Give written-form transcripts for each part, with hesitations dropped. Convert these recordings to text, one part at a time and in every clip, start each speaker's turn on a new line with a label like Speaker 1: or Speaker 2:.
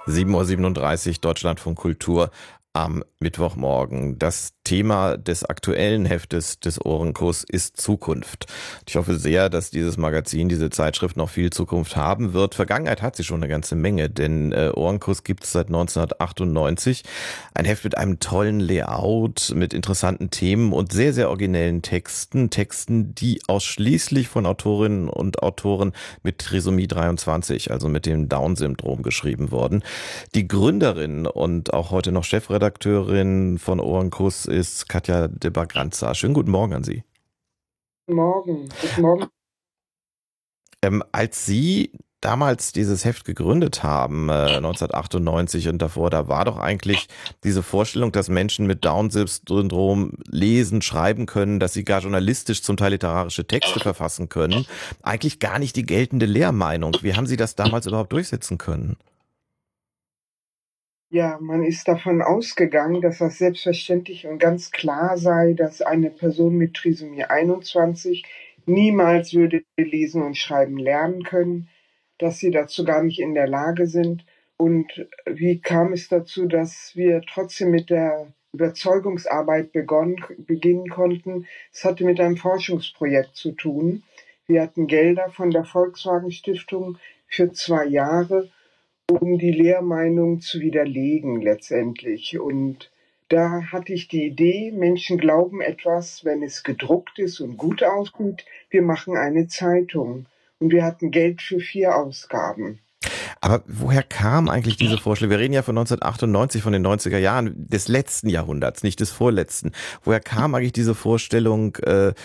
Speaker 1: 7:37 Uhr Deutschlandfunk Kultur am Mittwochmorgen. Das Thema des aktuellen Heftes des Ohrenkuss ist Zukunft. Ich hoffe sehr, dass dieses Magazin, diese Zeitschrift noch viel Zukunft haben wird. Vergangenheit hat sie schon eine ganze Menge, denn Ohrenkuss gibt es seit 1998. Ein Heft mit einem tollen Layout, mit interessanten Themen und sehr, sehr originellen Texten. Texten, die ausschließlich von Autorinnen und Autoren mit Trisomie 23, also mit dem Down-Syndrom, geschrieben wurden. Die Gründerin und auch heute noch Chefredakteurin von Ohrenkuss ist Katja de Bagranza. Schönen guten Morgen an Sie.
Speaker 2: Guten Morgen.
Speaker 1: Als Sie damals dieses Heft gegründet haben, 1998 und davor, da war doch eigentlich diese Vorstellung, dass Menschen mit Down-Syndrom lesen, schreiben können, dass sie gar journalistisch zum Teil literarische Texte verfassen können, eigentlich gar nicht die geltende Lehrmeinung. Wie haben Sie das damals überhaupt durchsetzen können?
Speaker 2: Ja, man ist davon ausgegangen, dass das selbstverständlich und ganz klar sei, dass eine Person mit Trisomie 21 niemals würde lesen und schreiben lernen können, dass sie dazu gar nicht in der Lage sind. Und wie kam es dazu, dass wir trotzdem mit der Überzeugungsarbeit beginnen konnten? Es hatte mit einem Forschungsprojekt zu tun. Wir hatten Gelder von der Volkswagen Stiftung für 2 Jahre, um die Lehrmeinung zu widerlegen letztendlich. Und da hatte ich die Idee, Menschen glauben etwas, wenn es gedruckt ist und gut aussieht. Wir machen eine Zeitung. Und wir hatten Geld für 4 Ausgaben.
Speaker 1: Aber woher kam eigentlich diese Vorstellung? Wir reden ja von 1998, von den 90er Jahren des letzten Jahrhunderts, nicht des vorletzten. Woher kam eigentlich diese Vorstellung,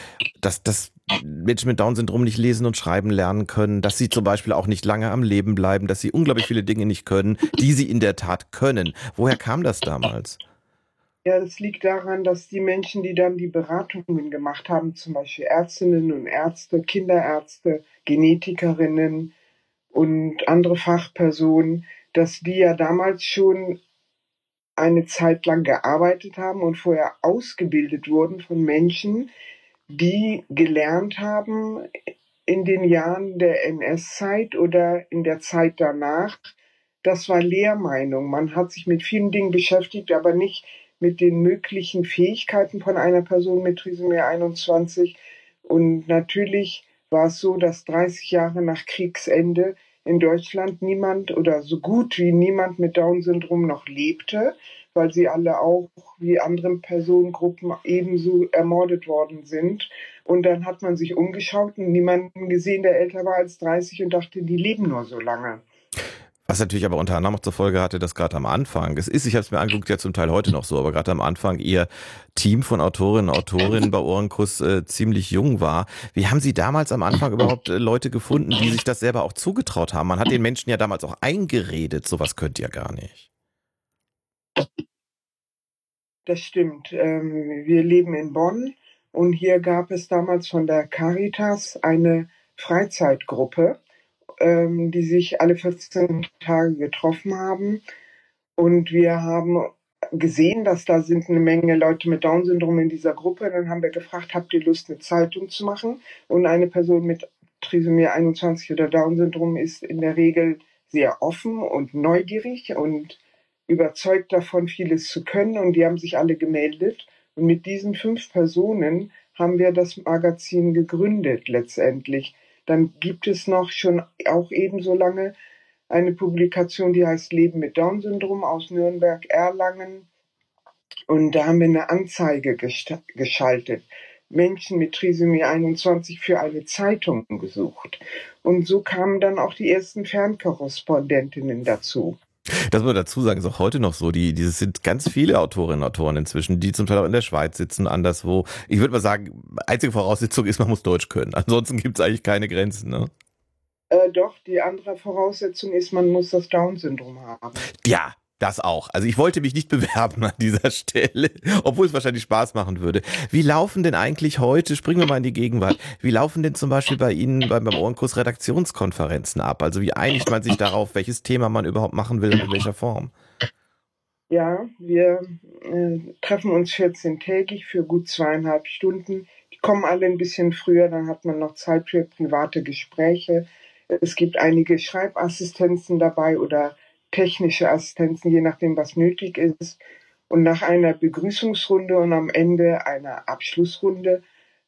Speaker 1: dass Menschen mit Down-Syndrom nicht lesen und schreiben lernen können, dass sie zum Beispiel auch nicht lange am Leben bleiben, dass sie unglaublich viele Dinge nicht können, die sie in der Tat können? Woher kam das damals?
Speaker 2: Ja, das liegt daran, dass die Menschen, die dann die Beratungen gemacht haben, zum Beispiel Ärztinnen und Ärzte, Kinderärzte, Genetikerinnen und andere Fachpersonen, dass die ja damals schon eine Zeit lang gearbeitet haben und vorher ausgebildet wurden von Menschen, die gelernt haben in den Jahren der NS-Zeit oder in der Zeit danach. Das war Lehrmeinung. Man hat sich mit vielen Dingen beschäftigt, aber nicht mit den möglichen Fähigkeiten von einer Person mit Trisomie 21. Und natürlich war es so, dass 30 Jahre nach Kriegsende in Deutschland niemand oder so gut wie niemand mit Down-Syndrom noch lebte, weil sie alle auch wie andere Personengruppen ebenso ermordet worden sind. Und dann hat man sich umgeschaut und niemanden gesehen, der älter war als 30 und dachte, die leben nur so lange.
Speaker 1: Was natürlich aber unter anderem auch zur Folge hatte, dass gerade am Anfang, es ist, ich habe es mir angeguckt, ja zum Teil heute noch so, aber gerade am Anfang ihr Team von Autorinnen und Autorinnen bei Ohrenkuss ziemlich jung war. Wie haben Sie damals am Anfang überhaupt Leute gefunden, die sich das selber auch zugetraut haben? Man hat den Menschen ja damals auch eingeredet, sowas könnt ihr gar nicht.
Speaker 2: Das stimmt. Wir leben in Bonn und hier gab es damals von der Caritas eine Freizeitgruppe, die sich alle 14 Tage getroffen haben. Und wir haben gesehen, dass da sind eine Menge Leute mit Down-Syndrom in dieser Gruppe. Dann haben wir gefragt, habt ihr Lust, eine Zeitung zu machen? Und eine Person mit Trisomie 21 oder Down-Syndrom ist in der Regel sehr offen und neugierig und überzeugt davon, vieles zu können. Und die haben sich alle gemeldet. Und mit diesen 5 Personen haben wir das Magazin gegründet letztendlich. Dann gibt es noch schon auch ebenso lange eine Publikation, die heißt Leben mit Down-Syndrom aus Nürnberg-Erlangen. Und da haben wir eine Anzeige geschaltet. Menschen mit Trisomie 21 für eine Zeitung gesucht. Und so kamen dann auch die ersten Fernkorrespondentinnen dazu.
Speaker 1: Das muss man dazu sagen, ist auch heute noch so. Dieses sind ganz viele Autorinnen und Autoren inzwischen, die zum Teil auch in der Schweiz sitzen, anderswo. Ich würde mal sagen, einzige Voraussetzung ist, man muss Deutsch können. Ansonsten gibt es eigentlich keine Grenzen, ne?
Speaker 2: Doch, die andere Voraussetzung ist, man muss das Down-Syndrom haben.
Speaker 1: Ja, das auch. Also ich wollte mich nicht bewerben an dieser Stelle, obwohl es wahrscheinlich Spaß machen würde. Wie laufen denn eigentlich heute, springen wir mal in die Gegenwart, wie laufen denn zum Beispiel bei Ihnen beim Ohrenkurs Redaktionskonferenzen ab? Also wie einigt man sich darauf, welches Thema man überhaupt machen will und in welcher Form?
Speaker 2: Ja, wir treffen uns 14-tägig für gut 2,5 Stunden. Die kommen alle ein bisschen früher, dann hat man noch Zeit für private Gespräche. Es gibt einige Schreibassistenzen dabei oder technische Assistenzen, je nachdem, was nötig ist. Und nach einer Begrüßungsrunde und am Ende einer Abschlussrunde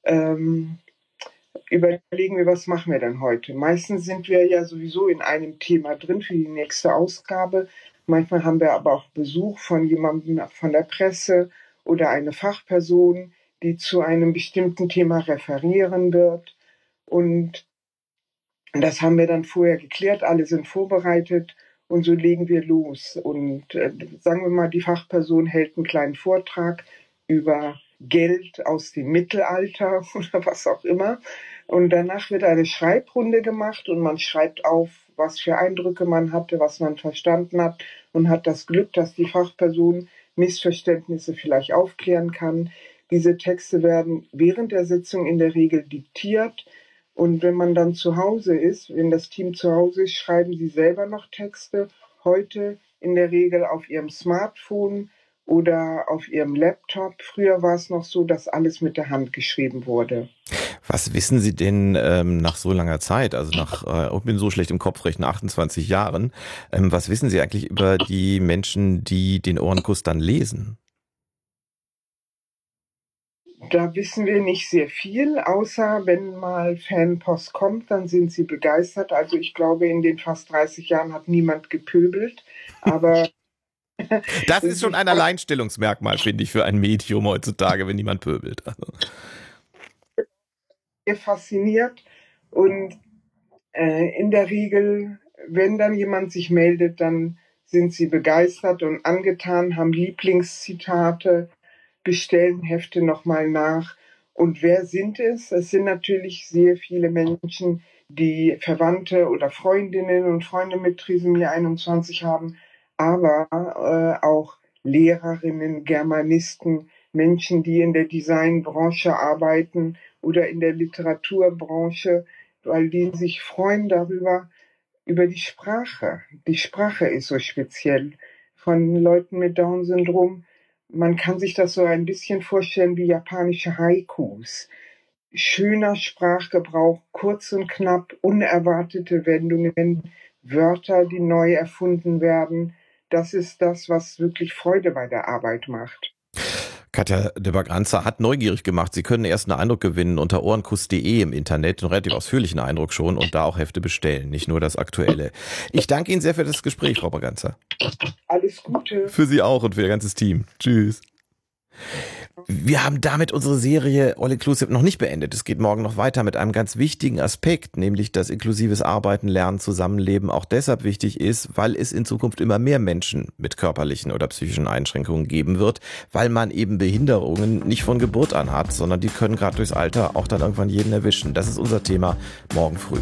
Speaker 2: überlegen wir, was machen wir denn heute. Meistens sind wir ja sowieso in einem Thema drin für die nächste Ausgabe. Manchmal haben wir aber auch Besuch von jemandem von der Presse oder eine Fachperson, die zu einem bestimmten Thema referieren wird. Und das haben wir dann vorher geklärt, alle sind vorbereitet und so legen wir los. Und sagen wir mal, die Fachperson hält einen kleinen Vortrag über Geld aus dem Mittelalter oder was auch immer. Und danach wird eine Schreibrunde gemacht und man schreibt auf, was für Eindrücke man hatte, was man verstanden hat und hat das Glück, dass die Fachperson Missverständnisse vielleicht aufklären kann. Diese Texte werden während der Sitzung in der Regel diktiert. Und wenn man dann zu Hause ist, wenn das Team zu Hause ist, schreiben sie selber noch Texte. Heute in der Regel auf ihrem Smartphone oder auf ihrem Laptop. Früher war es noch so, dass alles mit der Hand geschrieben wurde.
Speaker 1: Was wissen Sie denn nach so langer Zeit, also ich bin so schlecht im Kopfrechnen, 28 Jahren, was wissen Sie eigentlich über die Menschen, die den Ohrenkuss dann lesen?
Speaker 2: Da wissen wir nicht sehr viel, außer wenn mal Fanpost kommt, dann sind sie begeistert. Also ich glaube, in den fast 30 Jahren hat niemand gepöbelt, aber
Speaker 1: das ist schon ein Alleinstellungsmerkmal, finde ich, für ein Medium heutzutage, wenn niemand pöbelt. Also.
Speaker 2: Fasziniert und in der Regel, wenn dann jemand sich meldet, dann sind sie begeistert und angetan, haben Lieblingszitate, bestellen Hefte nochmal nach. Und wer sind es? Es sind natürlich sehr viele Menschen, die Verwandte oder Freundinnen und Freunde mit Trisomie 21 haben, aber auch Lehrerinnen, Germanisten, Menschen, die in der Designbranche arbeiten oder in der Literaturbranche, weil die sich freuen darüber, über die Sprache. Die Sprache ist so speziell von Leuten mit Down-Syndrom. Man kann sich das so ein bisschen vorstellen wie japanische Haikus. Schöner Sprachgebrauch, kurz und knapp, unerwartete Wendungen, Wörter, die neu erfunden werden. Das ist das, was wirklich Freude bei der Arbeit macht.
Speaker 1: Katja de Braganza hat neugierig gemacht. Sie können erst einen Eindruck gewinnen unter ohrenkuss.de im Internet, einen relativ ausführlichen Eindruck schon und da auch Hefte bestellen, nicht nur das Aktuelle. Ich danke Ihnen sehr für das Gespräch, Frau Braganza.
Speaker 2: Alles Gute.
Speaker 1: Für Sie auch und für Ihr ganzes Team. Tschüss. Wir haben damit unsere Serie All Inclusive noch nicht beendet. Es geht morgen noch weiter mit einem ganz wichtigen Aspekt, nämlich dass inklusives Arbeiten, Lernen, Zusammenleben auch deshalb wichtig ist, weil es in Zukunft immer mehr Menschen mit körperlichen oder psychischen Einschränkungen geben wird, weil man eben Behinderungen nicht von Geburt an hat, sondern die können gerade durchs Alter auch dann irgendwann jeden erwischen. Das ist unser Thema morgen früh.